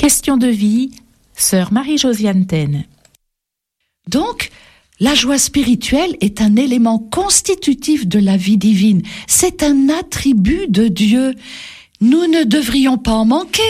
Question de vie, sœur Marie-Josiane Taine. Donc, la joie spirituelle est un élément constitutif de la vie divine. C'est un attribut de Dieu. Nous ne devrions pas en manquer.